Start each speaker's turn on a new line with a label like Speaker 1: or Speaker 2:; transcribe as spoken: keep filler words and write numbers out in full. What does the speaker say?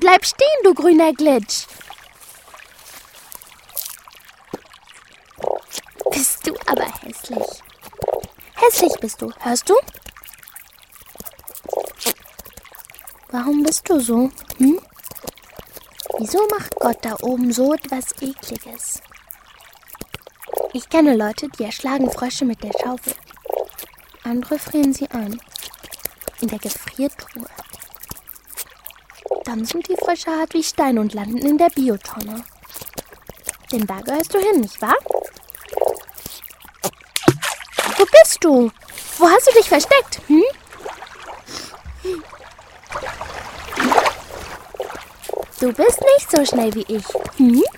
Speaker 1: Bleib stehen, du grüner Glitch. Bist du aber hässlich. Hässlich bist du, hörst du? Warum bist du so, hm? Wieso macht Gott da oben so etwas Ekliges? Ich kenne Leute, die erschlagen Frösche mit der Schaufel. Andere frieren sie ein. In der Gefriertruhe. Dann sind die Frösche hart wie Stein und landen in der Biotonne. Denn da gehörst du hin, nicht wahr? Wo bist du? Wo hast du dich versteckt, hm? Du bist nicht so schnell wie ich, hm?